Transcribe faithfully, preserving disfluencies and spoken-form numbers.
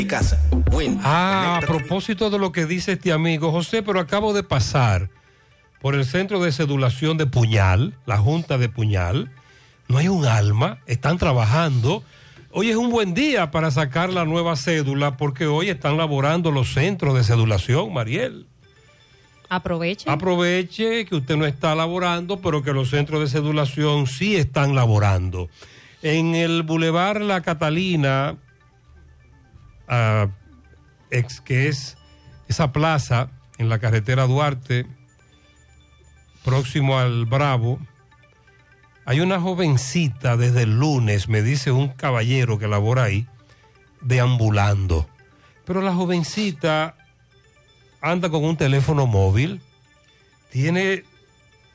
Casa. Win. Ah, a propósito de lo que dice este amigo, José, pero acabo de pasar por el centro de cedulación de Puñal, la Junta de Puñal. No hay un alma, están trabajando. Hoy es un buen día para sacar la nueva cédula porque hoy están laborando los centros de cedulación, Mariel. Aproveche. Aproveche que usted no está laborando, pero que los centros de cedulación sí están laborando. En el Boulevard La Catalina, uh, ex, que es esa plaza en la carretera Duarte, próximo al Bravo, hay una jovencita desde el lunes, me dice un caballero que labora ahí, deambulando. Pero la jovencita anda con un teléfono móvil, tiene